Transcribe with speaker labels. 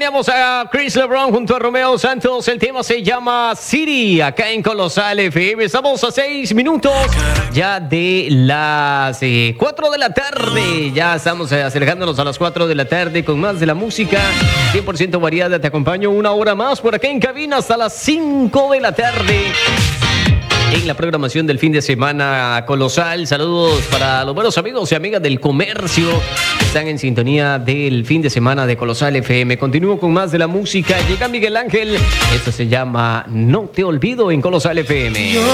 Speaker 1: teníamos a Chris LeBron junto a Romeo Santos. El tema se llama City, acá en Colosal FM. Estamos a 6 minutos ya de las 4 de la tarde. Ya estamos acercándonos a las 4 de la tarde con más de la música 100% variada. Te acompaño una hora más por acá en cabina hasta las 5 de la tarde. En la programación del fin de semana colosal. Saludos para los buenos amigos y amigas del comercio que están en sintonía del fin de semana de Colosal FM. Continúo con más de la música. Llega Miguel Ángel. Esto se llama No Te Olvido en Colosal FM.